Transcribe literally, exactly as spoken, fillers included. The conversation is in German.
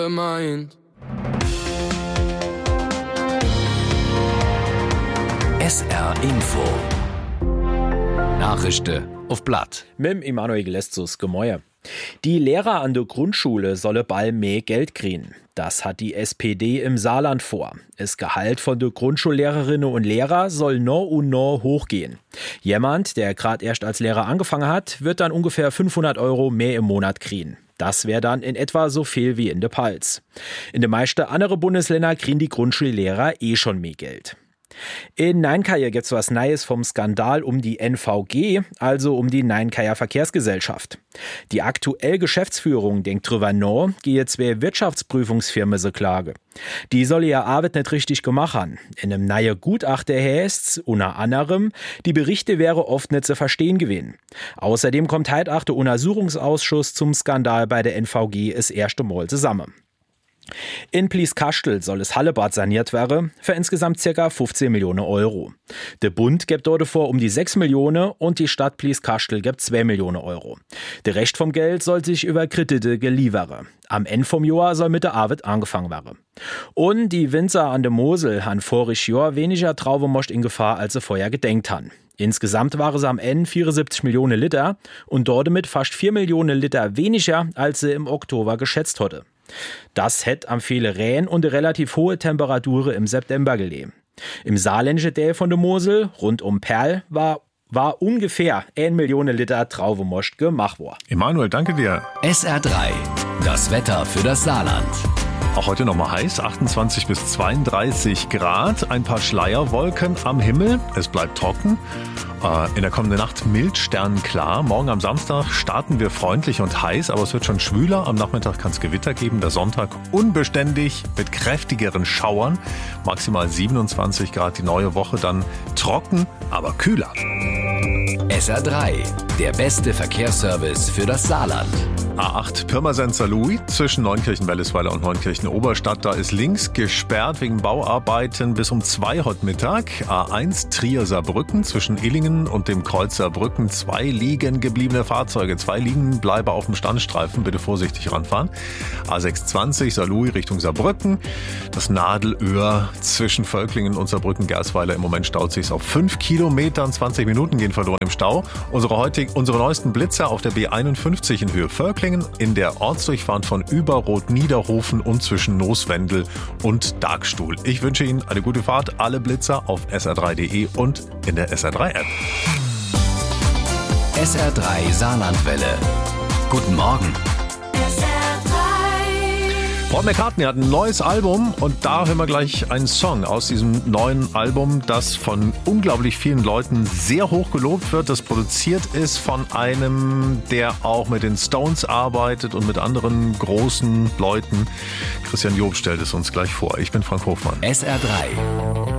Meint. S R Info. Nachrichten auf Blatt. Mit Emanuel Gelestus, Gemäuer. Die Lehrer an der Grundschule sollen bald mehr Geld kriegen. Das hat die S P D im Saarland vor. Das Gehalt von der Grundschullehrerinnen und Lehrer soll noch und noch hochgehen. Jemand, der gerade erst als Lehrer angefangen hat, wird dann ungefähr fünfhundert Euro mehr im Monat kriegen. Das wäre dann in etwa so viel wie in der Palz. In den meisten anderen Bundesländern kriegen die Grundschullehrer eh schon mehr Geld. In Neinkeier gibt's was Neues vom Skandal um die N V G, also um die Neinkeier Verkehrsgesellschaft. Die aktuelle Geschäftsführung denkt drüber nach, gehe zwei Wirtschaftsprüfungsfirmen so klage. Die soll ihr Arbeit nicht richtig gemacht haben. In einem neuen Gutachten heißt's, unter anderem, die Berichte wäre oft nicht zu verstehen gewesen. Außerdem kommt heute auch der Untersuchungsausschuss zum Skandal bei der N V G das erste Mal zusammen. In Blieskastel soll das Hallebad saniert werden, für insgesamt ca. fünfzehn Millionen Euro. Der Bund gibt dort vor um die sechs Millionen und die Stadt Blieskastel gibt zwei Millionen Euro. Der Rest vom Geld soll sich über Kredite geliefern. Am Ende vom Jahr soll mit der Arbeit angefangen werden. Und die Winzer an der Mosel haben voriges Jahr weniger Traubenmost in Gefahr, als sie vorher gedenkt haben. Insgesamt waren sie am Ende vierundsiebzig Millionen Liter und dort mit fast vier Millionen Liter weniger, als sie im Oktober geschätzt hatte. Das hätte am viele Rehen und eine relativ hohe Temperatur im September gelegen. Im saarländischen Teil von der Mosel, rund um Perl, war, war ungefähr eine Million Liter Traubenmost gemacht worden. Emanuel, danke dir. S R drei, das Wetter für das Saarland. Auch heute noch mal heiß, achtundzwanzig bis zweiunddreißig Grad, ein paar Schleierwolken am Himmel, es bleibt trocken. In der kommenden Nacht mild sternenklar. Morgen am Samstag starten wir freundlich und heiß, aber es wird schon schwüler. Am Nachmittag kann es Gewitter geben. Der Sonntag unbeständig mit kräftigeren Schauern. Maximal siebenundzwanzig Grad. Die neue Woche dann trocken, aber kühler. S R drei, der beste Verkehrsservice für das Saarland. A acht Pirmasens-Saarlouis zwischen Neunkirchen-Wellesweiler und Neunkirchen-Oberstadt. Da ist links gesperrt wegen Bauarbeiten bis um zwei heute Mittag. A eins Trier-Saarbrücken zwischen Illingen und dem Kreuz Saarbrücken. Zwei liegen gebliebene Fahrzeuge. Zwei liegen bleiben auf dem Standstreifen. Bitte vorsichtig ranfahren. A sechshundertzwanzig Saarlouis Richtung Saarbrücken. Das Nadelöhr zwischen Völklingen und Saarbrücken-Gersweiler. Im Moment staut sich auf fünf Kilometern. zwanzig Minuten gehen verloren im Stau. Unsere, heutig, unsere neuesten Blitzer auf der B einundfünfzig in Höhe Völklingen. In der Ortsdurchfahrt von Überrot-Niederhofen und zwischen Nooswendel und Darkstuhl. Ich wünsche Ihnen eine gute Fahrt. Alle Blitzer auf S R drei Punkt de und in der S R drei App. S R drei Saarlandwelle. Guten Morgen. Paul McCartney hat ein neues Album und da hören wir gleich einen Song aus diesem neuen Album, das von unglaublich vielen Leuten sehr hoch gelobt wird. Das produziert ist von einem, der auch mit den Stones arbeitet und mit anderen großen Leuten. Christian Job stellt es uns gleich vor. Ich bin Frank Hofmann. S R drei.